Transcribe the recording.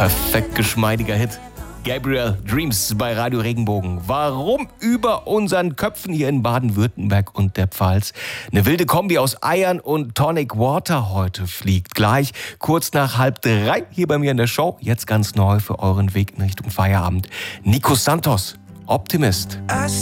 Perfekt geschmeidiger Hit. Gabriel Dreams bei Radio Regenbogen. Warum über unseren Köpfen hier in Baden-Württemberg und der Pfalz eine wilde Kombi aus Eiern und Tonic Water heute fliegt? Gleich kurz nach 2:30 hier bei mir in der Show. Jetzt ganz neu für euren Weg in Richtung Feierabend. Nico Santos, Optimist.